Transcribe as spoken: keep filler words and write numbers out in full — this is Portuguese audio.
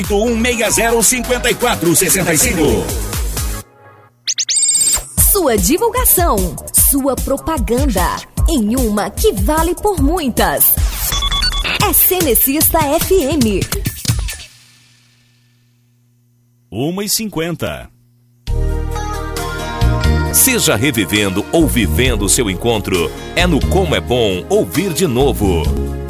um seis zero cinco quatro seis cinco. Sua divulgação, sua propaganda, em uma que vale por muitas. É Cenecista F M. uma e cinquenta. Seja revivendo ou vivendo o seu encontro, é no Como é Bom Ouvir de Novo.